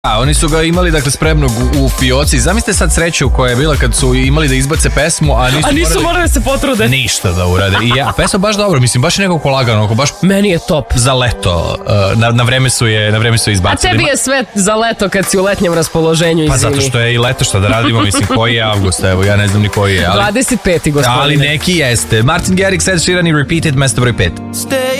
Oni su ga imali dakle spremnog u fioci. Zamislite sad sreću koja je bila kad su imali da izbace pesmu, a nisu morali da se potrude. Ništa da urade. I pesma baš dobro, mislim, baš je nekako lagano, baš meni je top. Za leto. Na vreme su je izbacili. A tebi je sve za leto kad si u letnjem raspoloženju i pa zato što je i leto, što da radimo, mislim, koji je avgust, evo, ja ne znam ni koji je. 25. gospodine. Ali neki jeste. Martin Garrix, Ed Sheeran i Repeated, mesto broj 5.